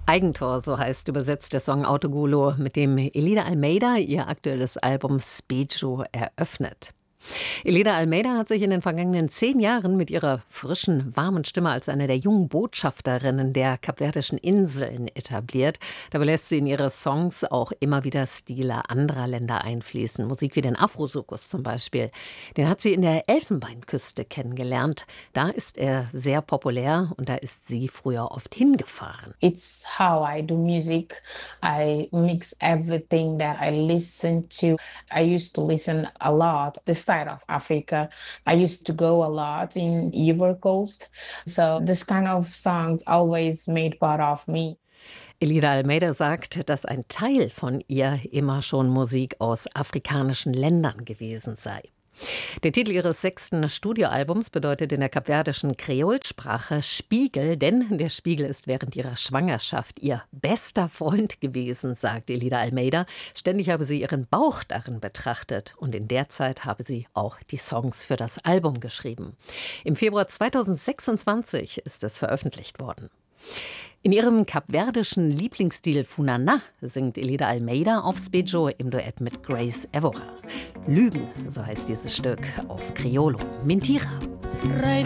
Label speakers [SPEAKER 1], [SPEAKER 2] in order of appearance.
[SPEAKER 1] Eigentor, so heißt übersetzt der Song Autogulo, mit dem Elida Almeida ihr aktuelles Album Spejo eröffnet. Elida Almeida hat sich in den vergangenen 10 Jahren mit ihrer frischen, warmen Stimme als eine der jungen Botschafterinnen der Kapverdischen Inseln etabliert. Dabei lässt sie in ihre Songs auch immer wieder Stile anderer Länder einfließen. Musik wie den Afrosoukous zum Beispiel. Den hat sie in der Elfenbeinküste kennengelernt. Da ist er sehr populär und da ist sie früher oft hingefahren.
[SPEAKER 2] It's how I do music. I mix everything that I listen to. I used to listen a lot the side of Africa. I used to go a lot in Ivory Coast. So this kind of songs always made part of me.
[SPEAKER 1] Elida Almeida sagt, dass ein Teil von ihr immer schon Musik aus afrikanischen Ländern gewesen sei. Der Titel ihres 6. Studioalbums bedeutet in der kapverdischen Kreolsprache Spiegel, denn der Spiegel ist während ihrer Schwangerschaft ihr bester Freund gewesen, sagt Elida Almeida. Ständig habe sie ihren Bauch darin betrachtet und in der Zeit habe sie auch die Songs für das Album geschrieben. Im Februar 2026 ist es veröffentlicht worden. In ihrem kapverdischen Lieblingsstil Funana singt Elida Almeida auf Spejo im Duett mit Grace Evora. Lügen, so heißt dieses Stück auf Criollo. Mentira.
[SPEAKER 3] Rai